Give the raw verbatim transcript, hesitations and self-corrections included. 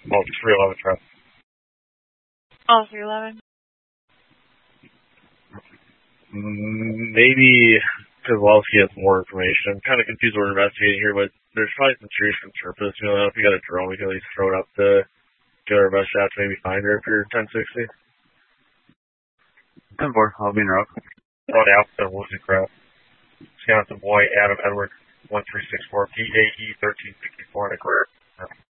Oh, three eleven traffic. Oh, three eleven. Maybe Kozlowski has more information. I'm kind of confused what we're investigating here, but there's probably some serious surface. You know, if you got a drone, we can at least throw it up to get our best shot to maybe find her if you're ten sixty. ten four, I'll be in route. Oh, the Alpha Woodsy Crowd. Wisconsin boy Adam Edward, one three six four P A E thirteen sixty-four in a career.